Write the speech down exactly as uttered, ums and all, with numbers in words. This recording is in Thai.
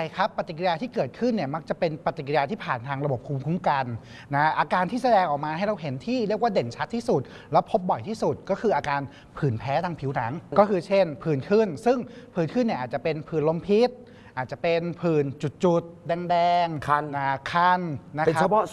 ครับปฏิกิริยาที่เกิดขึ้นเนี่ยมักจะเป็นปฏิกิริยาที่ผ่านทางระบบภูมิคุ้มกันนะอาการที่แสดงออกมาให้เราเห็นที่เรียกว่าเด่นชัดที่สุดและพบบ่อยที่สุดก็คืออาการผื่นแพ้ทางผิวหนังก็คือเช่นผื่นขึ้นซึ่งผื่นขึ้นเนี่ยอาจจะเป็นผื่นลมพิษอาจจะเป็นผื่นจุดๆแดงๆคันนะคันนะครับ